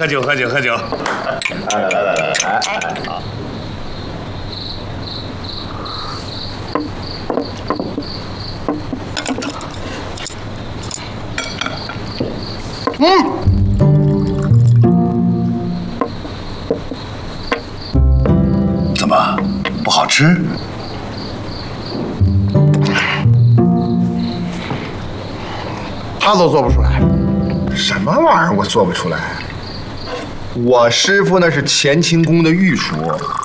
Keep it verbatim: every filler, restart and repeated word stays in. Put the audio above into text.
喝酒喝酒喝酒。 来来来来来来，好。嗯。 怎么不好吃？ 他都做不出来， 什么玩意儿？我做不出来。我师傅那是乾清宫的御厨，